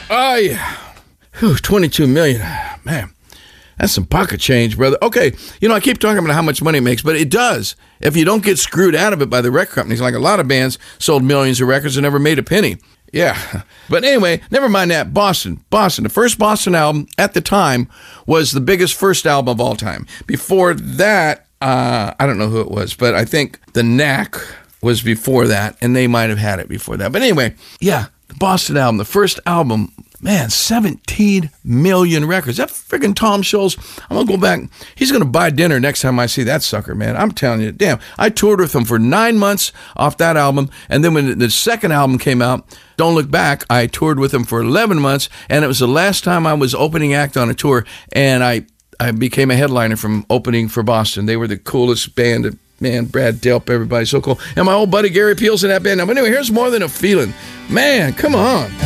Oh, yeah. Whew, 22 million. Man, that's some pocket change, brother. Okay, I keep talking about how much money it makes, but it does. If you don't get screwed out of it by the record companies, like a lot of bands sold millions of records and never made a penny. Yeah. But anyway, never mind that. Boston. The first Boston album at the time was the biggest first album of all time. Before that, I don't know who it was, but I think the Knack was before that, and they might have had it before that. But anyway, yeah, the Boston album, the first album, man, 17 million records. That friggin' Tom Scholz, I'm going to go back. He's going to buy dinner next time I see that sucker, man. I'm telling you, damn. I toured with him for 9 months off that album, and then when the second album came out, Don't Look Back, I toured with him for 11 months, and it was the last time I was opening act on a tour, and I became a headliner from opening for Boston. They were the coolest band. Man, Brad Delp, everybody so cool. And my old buddy Gary Peel's in that band now. But anyway, here's More Than a Feeling. Man, come on.